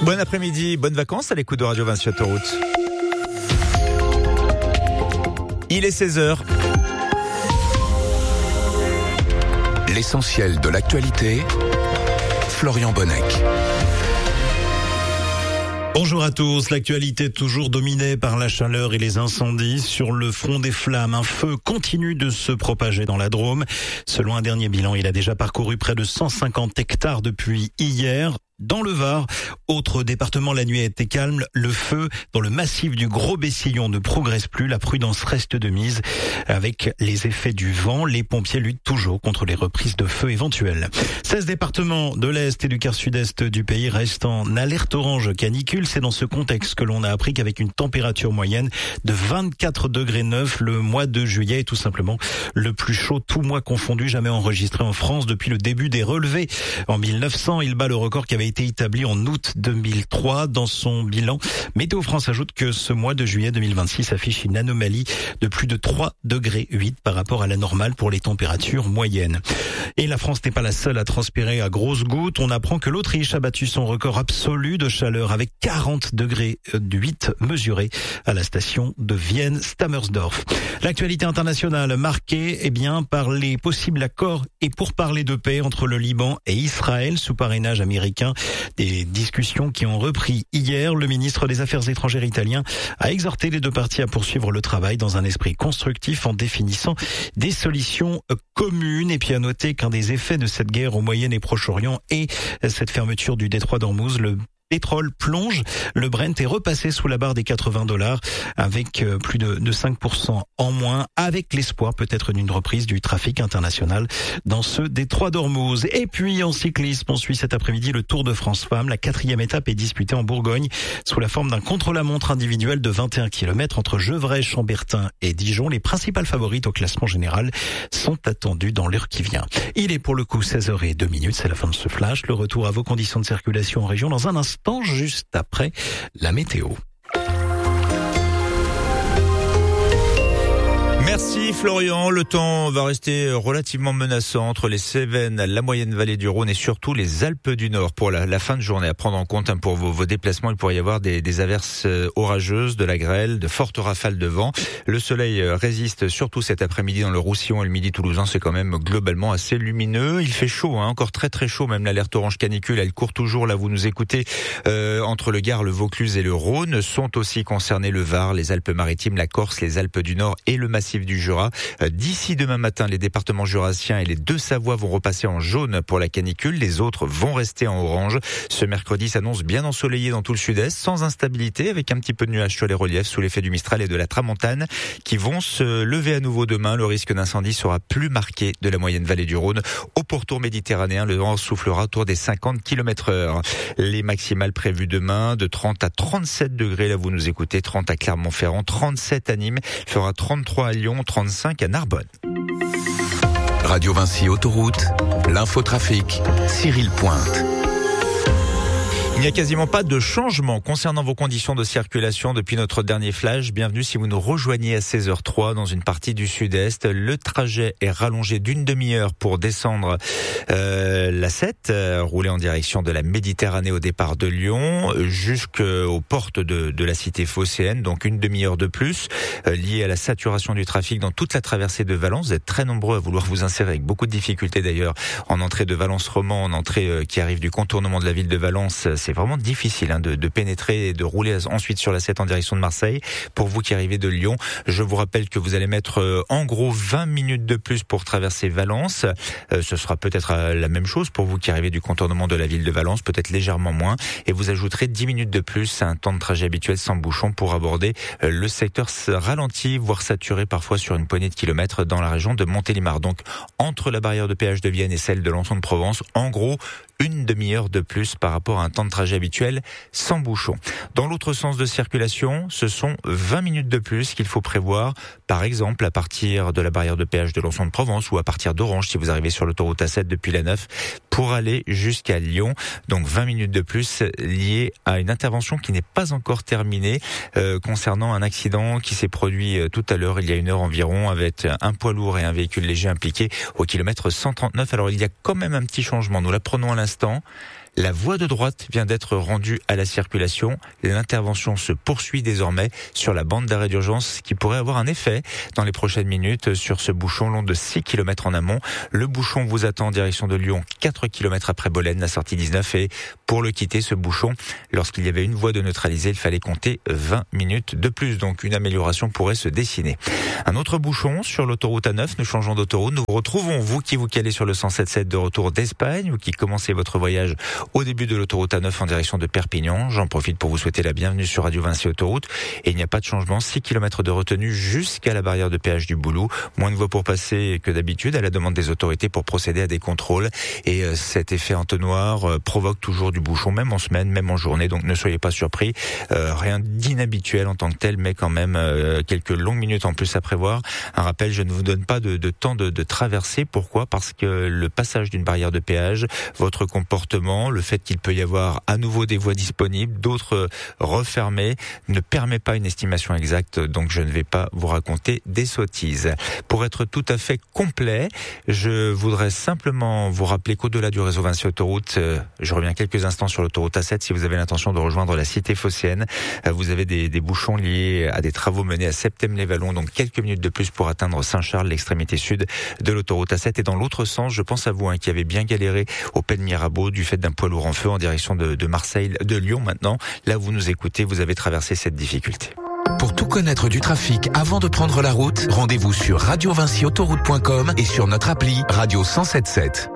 Bon après-midi, bonnes vacances à l'écoute de Radio Vinci Autoroute. Il est 16h. L'essentiel de l'actualité, Florian Bonnec. Bonjour à tous. L'actualité toujours dominée par la chaleur et les incendies. Sur le front des flammes, un feu continue de se propager dans la Drôme. Selon un dernier bilan, il a déjà parcouru près de 150 hectares depuis hier. Dans le Var, autre département, la nuit a été calme. Le feu dans le massif du Gros Bessillon ne progresse plus. La prudence reste de mise. Avec les effets du vent, les pompiers luttent toujours contre les reprises de feu éventuelles. 16 départements de l'Est et du quart sud-est du pays restent en alerte orange canicule. C'est dans ce contexte que l'on a appris qu'avec une température moyenne de 24,9 degrés, le mois de juillet est tout simplement le plus chaud, tout mois confondu, jamais enregistré en France depuis le début des relevés. En 1900, il bat le record qui avait été établi en août 2003 dans son bilan. Météo France ajoute que ce mois de juillet 2026 affiche une anomalie de plus de 3,8 degrés par rapport à la normale pour les températures moyennes. Et la France n'est pas la seule à transpirer à grosses gouttes. On apprend que l'Autriche a battu son record absolu de chaleur avec 40,8 degrés mesurés à la station de Vienne-Stammersdorf. L'actualité internationale marquée par les possibles accords et pourparlers de paix entre le Liban et Israël sous parrainage américain. Des discussions qui ont repris hier. Le ministre des Affaires étrangères italien a exhorté les deux parties à poursuivre le travail dans un esprit constructif en définissant des solutions communes. Et puis à noter qu'un des effets de cette guerre au Moyen et Proche-Orient est cette fermeture du détroit d'Ormuz. Le pétrole plonge, le Brent est repassé sous la barre des $80 avec plus de 5% en moins, avec l'espoir peut-être d'une reprise du trafic international dans ce détroit d'Ormuz. Et puis en cyclisme, on suit cet après-midi le Tour de France Femmes. La 4e étape est disputée en Bourgogne sous la forme d'un contre-la-montre individuel de 21 km entre Gevrey, Chambertin et Dijon. Les principales favorites au classement général sont attendues dans l'heure qui vient. Il est pour le coup 16h02, c'est la fin de ce flash. Le retour à vos conditions de circulation en région dans un instant, juste après la météo. Merci Florian. Le temps va rester relativement menaçant entre les Cévennes, la moyenne vallée du Rhône et surtout les Alpes du Nord pour la fin de journée. À prendre en compte pour vos déplacements, il pourrait y avoir des averses orageuses, de la grêle, de fortes rafales de vent. Le soleil résiste surtout cet après-midi dans le Roussillon et le Midi toulousain. C'est quand même globalement assez lumineux. Il fait chaud, encore très très chaud. Même l'alerte orange canicule, elle court toujours. Là, vous nous écoutez entre le Gard, le Vaucluse et le Rhône. Sont aussi concernés le Var, les Alpes-Maritimes, la Corse, les Alpes du Nord et le massif du Jura. D'ici demain matin, les départements jurassiens et les Deux-Savoies vont repasser en jaune pour la canicule. Les autres vont rester en orange. Ce mercredi s'annonce bien ensoleillé dans tout le sud-est, sans instabilité, avec un petit peu de nuages sur les reliefs sous l'effet du Mistral et de la Tramontane qui vont se lever à nouveau demain. Le risque d'incendie sera plus marqué de la moyenne vallée du Rhône. Au pourtour méditerranéen, le vent soufflera autour des 50 km/h. Les maximales prévues demain de 30 à 37 degrés. Là, vous nous écoutez, 30 à Clermont-Ferrand, 37 à Nîmes, il fera 33 à Lyon, 35 à Narbonne. Radio Vinci Autoroute, l'infotrafic, Cyril Pointe. Il n'y a quasiment pas de changement concernant vos conditions de circulation depuis notre dernier flash. Bienvenue si vous nous rejoignez à 16h03 dans une partie du sud-est. Le trajet est rallongé d'une demi-heure pour descendre la 7, rouler en direction de la Méditerranée au départ de Lyon, jusqu'aux portes de la cité phocéenne, donc une demi-heure de plus, liée à la saturation du trafic dans toute la traversée de Valence. Vous êtes très nombreux à vouloir vous insérer, avec beaucoup de difficultés d'ailleurs, en entrée de Valence-Roman, en entrée qui arrive du contournement de la ville de Valence. C'est vraiment difficile de pénétrer et de rouler ensuite sur la 7 en direction de Marseille. Pour vous qui arrivez de Lyon, je vous rappelle que vous allez mettre en gros 20 minutes de plus pour traverser Valence. Ce sera peut-être la même chose pour vous qui arrivez du contournement de la ville de Valence, peut-être légèrement moins. Et vous ajouterez 10 minutes de plus à un temps de trajet habituel sans bouchon pour aborder le secteur ralenti, voire saturé parfois sur une poignée de kilomètres dans la région de Montélimar. Donc entre la barrière de péage de Vienne et celle de Lançon de Provence, en gros une demi-heure de plus par rapport à un temps de trajet habituel sans bouchon. Dans l'autre sens de circulation, ce sont 20 minutes de plus qu'il faut prévoir, par exemple à partir de la barrière de péage de Lançon de Provence ou à partir d'Orange si vous arrivez sur l'autoroute A7 depuis la 9 pour aller jusqu'à Lyon. Donc 20 minutes de plus liées à une intervention qui n'est pas encore terminée concernant un accident qui s'est produit tout à l'heure, il y a une heure environ, avec un poids lourd et un véhicule léger impliqués au kilomètre 139. Alors il y a quand même un petit changement, nous l'apprenons à l'instant. La voie de droite vient d'être rendue à la circulation. L'intervention se poursuit désormais sur la bande d'arrêt d'urgence qui pourrait avoir un effet dans les prochaines minutes sur ce bouchon long de 6 km en amont. Le bouchon vous attend en direction de Lyon, 4 km après Bolène, la sortie 19. Et pour le quitter, ce bouchon, lorsqu'il y avait une voie de neutraliser, il fallait compter 20 minutes de plus. Donc une amélioration pourrait se dessiner. Un autre bouchon sur l'autoroute A9. Nous changeons d'autoroute. Nous retrouvons vous qui vous calez sur le 107.7 de retour d'Espagne ou qui commencez votre voyage au début de l'autoroute A9 en direction de Perpignan. J'en profite pour vous souhaiter la bienvenue sur Radio Vinci Autoroute. Et il n'y a pas de changement. 6 km de retenue jusqu'à la barrière de péage du Boulou. Moins de voies pour passer que d'habitude à la demande des autorités pour procéder à des contrôles. Et cet effet entonnoir provoque toujours du bouchon, même en semaine, même en journée. Donc ne soyez pas surpris. Rien d'inhabituel en tant que tel, mais quand même quelques longues minutes en plus à prévoir. Un rappel, je ne vous donne pas de temps de traverser. Pourquoi ? Parce que le passage d'une barrière de péage, votre comportement, le fait qu'il peut y avoir à nouveau des voies disponibles, d'autres refermées, ne permet pas une estimation exacte, donc je ne vais pas vous raconter des sottises. Pour être tout à fait complet, je voudrais simplement vous rappeler qu'au-delà du réseau Vinci Autoroute, je reviens quelques instants sur l'autoroute A7, si vous avez l'intention de rejoindre la cité phocéenne, vous avez des bouchons liés à des travaux menés à Septem-les-Vallons, donc quelques minutes de plus pour atteindre Saint-Charles, l'extrémité sud de l'autoroute A7. Et dans l'autre sens, je pense à vous qui avez bien galéré au Pen Mirabeau du fait d'un poids lourd en feu en direction de Marseille, de Lyon maintenant. Là, vous nous écoutez, vous avez traversé cette difficulté. Pour tout connaître du trafic avant de prendre la route, rendez-vous sur radiovinciautoroute.com et sur notre appli Radio 107.7.